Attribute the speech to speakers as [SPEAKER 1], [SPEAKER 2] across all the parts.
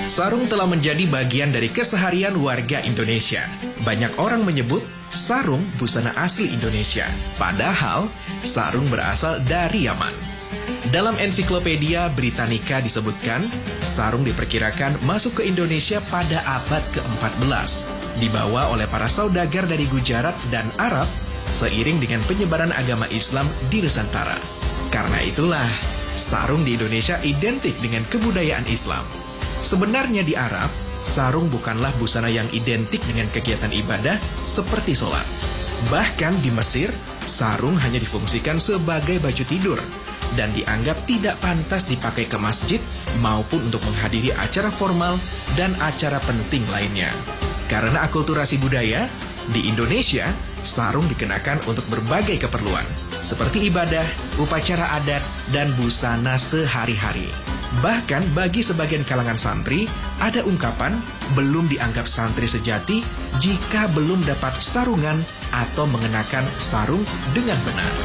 [SPEAKER 1] Sarung telah menjadi bagian dari keseharian warga Indonesia. Banyak orang menyebut sarung busana asli Indonesia, padahal sarung berasal dari Yaman. Dalam ensiklopedia Britannica disebutkan, sarung diperkirakan masuk ke Indonesia pada abad ke-14, dibawa oleh para saudagar dari Gujarat dan Arab seiring dengan penyebaran agama Islam di Nusantara. Karena itulah, sarung di Indonesia identik dengan kebudayaan Islam. Sebenarnya di Arab, sarung bukanlah busana yang identik dengan kegiatan ibadah seperti sholat. Bahkan di Mesir, sarung hanya difungsikan sebagai baju tidur dan dianggap tidak pantas dipakai ke masjid maupun untuk menghadiri acara formal dan acara penting lainnya. Karena akulturasi budaya, di Indonesia, sarung dikenakan untuk berbagai keperluan, seperti ibadah, upacara adat, dan busana sehari-hari. Bahkan bagi sebagian kalangan santri, ada ungkapan belum dianggap santri sejati jika belum dapat sarungan atau mengenakan sarung dengan benar.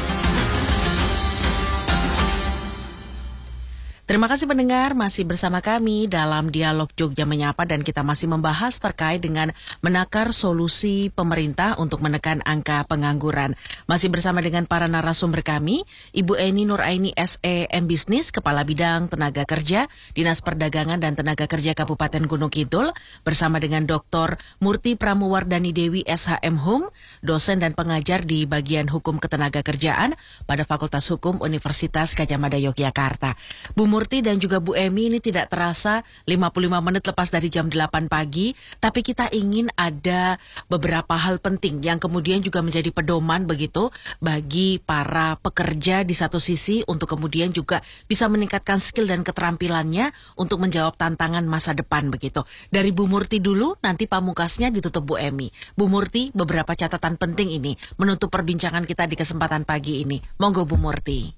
[SPEAKER 2] Terima kasih pendengar, masih bersama kami dalam Dialog Jogja Menyapa dan kita masih membahas terkait dengan menakar solusi pemerintah untuk menekan angka pengangguran. Masih bersama dengan para narasumber kami, Ibu Eni Nuraini SE Mbisnis, Kepala Bidang Tenaga Kerja, Dinas Perdagangan dan Tenaga Kerja Kabupaten Gunung Kidul, bersama dengan Dr. Murti Pramuwardani Dewi SHM Hum, dosen dan pengajar di bagian Hukum Ketenaga Kerjaan pada Fakultas Hukum Universitas Gadjah Mada Yogyakarta. Bu Murti dan juga Bu Emi, ini tidak terasa 55 menit lepas dari jam 8 pagi, tapi kita ingin ada beberapa hal penting yang kemudian juga menjadi pedoman begitu bagi para pekerja di satu sisi untuk kemudian juga bisa meningkatkan skill dan keterampilannya untuk menjawab tantangan masa depan begitu. Dari Bu Murti dulu, nanti pamungkasnya ditutup Bu Emi. Bu Murti, beberapa catatan penting ini menutup perbincangan kita di kesempatan pagi ini. Monggo Bu Murti.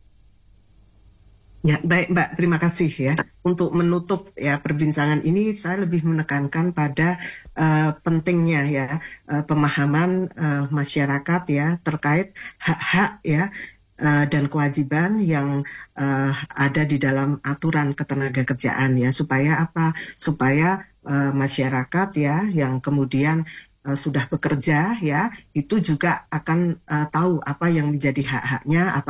[SPEAKER 3] Ya, baik Mbak, terima kasih ya. Untuk menutup ya perbincangan ini, saya lebih menekankan pada pentingnya ya pemahaman masyarakat ya terkait hak-hak ya dan kewajiban yang ada di dalam aturan ketenagakerjaan ya, supaya apa? Supaya masyarakat ya yang kemudian sudah bekerja ya itu juga akan tahu apa yang menjadi hak-haknya,